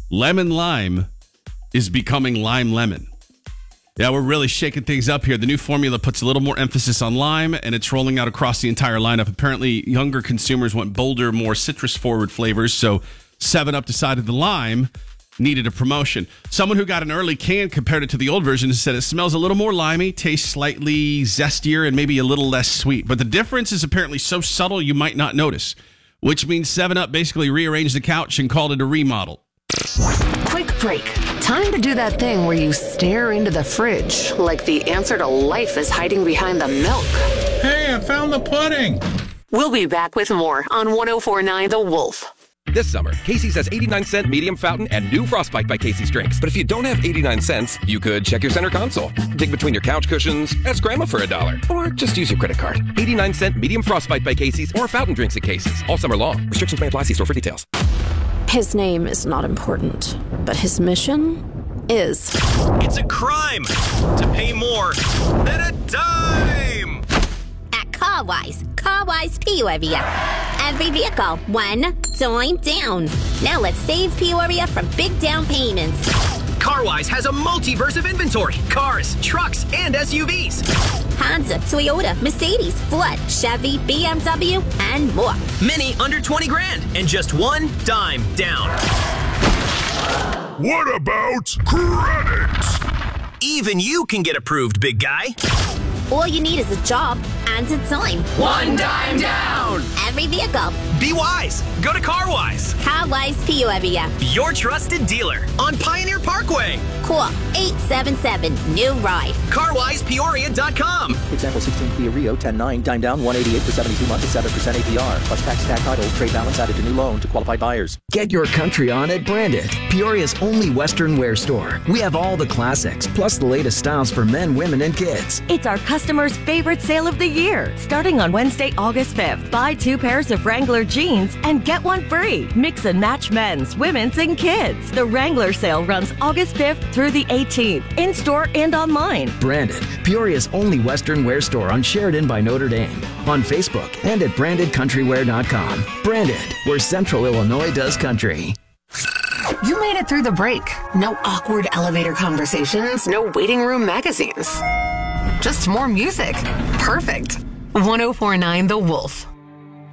lemon lime is becoming lime lemon. Yeah, we're really shaking things up here. The new formula puts a little more emphasis on lime, and it's rolling out across the entire lineup. Apparently, younger consumers want bolder, more citrus-forward flavors, so 7-Up decided the lime needed a promotion. Someone who got an early can compared it to the old version and said it smells a little more limey, tastes slightly zestier, and maybe a little less sweet. But the difference is apparently so subtle you might not notice, which means 7-Up basically rearranged the couch and called it a remodel. Quick break. Time to do that thing where you stare into the fridge like the answer to life is hiding behind the milk. Hey, I found the pudding. We'll be back with more on 104.9 The Wolf. This summer, Casey's has 89-cent medium fountain and new Frostbite by Casey's drinks. But if you don't have 89 cents, you could check your center console, dig between your couch cushions, ask Grandma for $1, or just use your credit card. 89-cent medium Frostbite by Casey's or fountain drinks at Casey's all summer long. Restrictions may apply. See store for details. His name is not important, but his mission is. It's a crime to pay more than a dime. At Carwise Peoria. Every vehicle, one dime down. Now let's save Peoria from big down payments. Carwise has a multiverse of inventory. Cars, trucks, and SUVs. Honda, Toyota, Mercedes, Ford, Chevy, BMW, and more. Many under 20 grand and just one dime down. What about credit? Even you can get approved, big guy. All you need is a job and a dime. One dime down. Every vehicle. Be wise. Go to Carwise. Carwise Peoria. Your trusted dealer on Pioneer Parkway. Call 877-NEW-RIDE. CarwisePeoria.com. Example 16 Kia Rio 10.9, dime down 188 for 72 months at 7% APR. Plus tax tag title, trade balance added to new loan to qualified buyers. Get your country on at Branded, Peoria's only Western wear store. We have all the classics, plus the latest styles for men, women, and kids. It's our customers' favorite sale of the year. Starting on Wednesday, August 5th. Buy 2 pairs of Wrangler jeans and get 1 free. Mix and match men's, women's, and kids. The Wrangler sale runs August 5th through the 18th, in-store and online. Branded, Peoria's only Western wear store on Sheridan by Notre Dame. On Facebook and at brandedcountrywear.com. Branded, where Central Illinois does country. You made it through the break. No awkward elevator conversations, no waiting room magazines. Just more music. Perfect. 104.9 The Wolf.